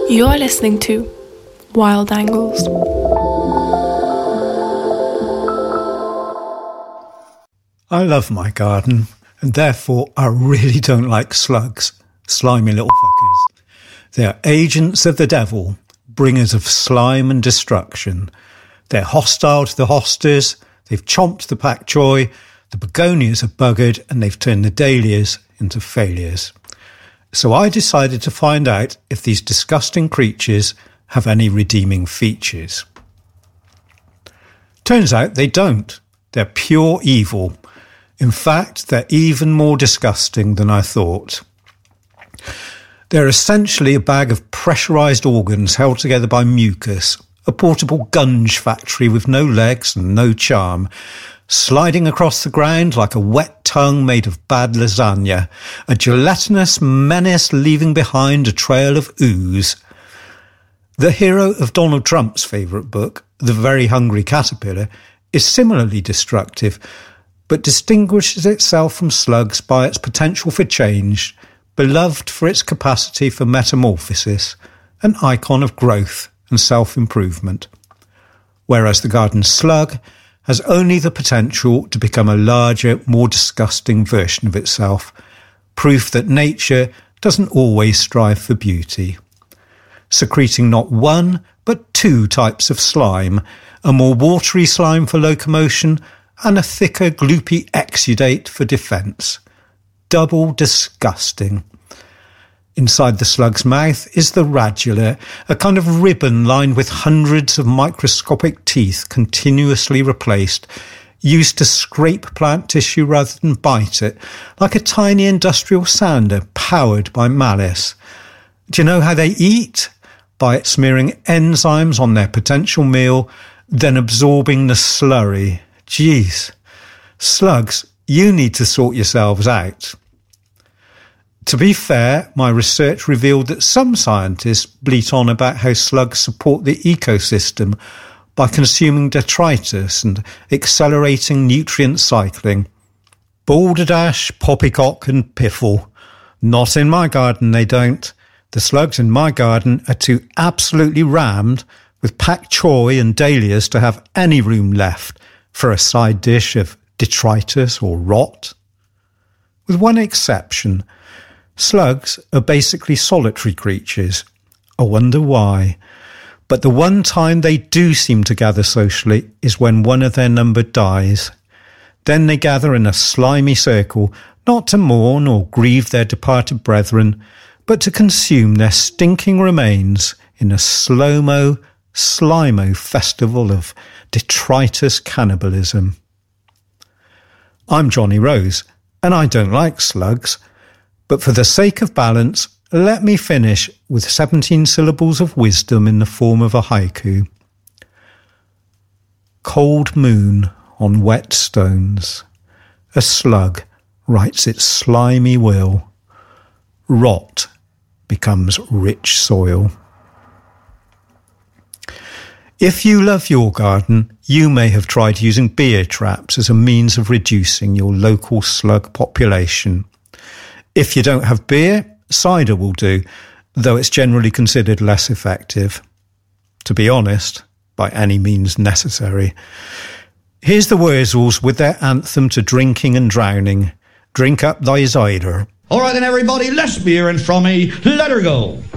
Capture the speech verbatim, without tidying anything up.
You're listening to Wild Angles. I love my garden, and therefore I really don't like slugs, slimy little fuckers. They're agents of the devil, bringers of slime and destruction. They're hostile to the hostas, they've chomped the pak choi, the begonias are buggered, and they've turned the dahlias into failures. So I decided to find out if these disgusting creatures have any redeeming features. Turns out they don't. They're pure evil. In fact, they're even more disgusting than I thought. They're essentially a bag of pressurised organs held together by mucus, a portable gunge factory with no legs and no charm, sliding across the ground like a wet tongue made of bad lasagna, a gelatinous menace leaving behind a trail of ooze. The hero of Donald Trump's favourite book, The Very Hungry Caterpillar, is similarly destructive, but distinguishes itself from slugs by its potential for change, beloved for its capacity for metamorphosis, an icon of growth and self-improvement. Whereas the garden slug has only the potential to become a larger, more disgusting version of itself, proof that nature doesn't always strive for beauty. Secreting not one, but two types of slime, a more watery slime for locomotion and a thicker, gloopy exudate for defence. Double disgusting. Inside the slug's mouth is the radula, a kind of ribbon lined with hundreds of microscopic teeth continuously replaced, used to scrape plant tissue rather than bite it, like a tiny industrial sander powered by malice. Do you know how they eat? By smearing enzymes on their potential meal, then absorbing the slurry. Jeez. Slugs, you need to sort yourselves out. To be fair, my research revealed that some scientists bleat on about how slugs support the ecosystem by consuming detritus and accelerating nutrient cycling. Balderdash, poppycock and piffle. Not in my garden, they don't. The slugs in my garden are too absolutely rammed with pak choi and dahlias to have any room left for a side dish of detritus or rot. With one exception, slugs are basically solitary creatures. I wonder why. But the one time they do seem to gather socially is when one of their number dies. Then they gather in a slimy circle, not to mourn or grieve their departed brethren, but to consume their stinking remains in a slow-mo, slimo festival of detritus cannibalism. I'm Johnny Rose, and I don't like slugs, but for the sake of balance, let me finish with seventeen syllables of wisdom in the form of a haiku. Cold moon on wet stones, a slug writes its slimy will. Rot becomes rich soil. If you love your garden, you may have tried using beer traps as a means of reducing your local slug population. If you don't have beer, cider will do, though it's generally considered less effective. To be honest, by any means necessary. Here's the Wurzels with their anthem to drinking and drowning. Drink up thy cider. All right then, everybody, less beer and from me, let her go.